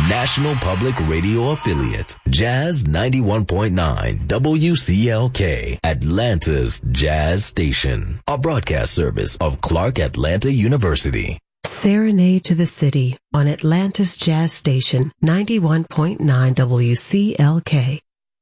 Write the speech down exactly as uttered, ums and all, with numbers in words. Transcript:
National Public Radio affiliate, Jazz ninety-one point nine W C L K, Atlanta's Jazz Station, a broadcast service of Clark Atlanta University. Serenade to the City on Atlanta's Jazz Station, ninety-one point nine W C L K.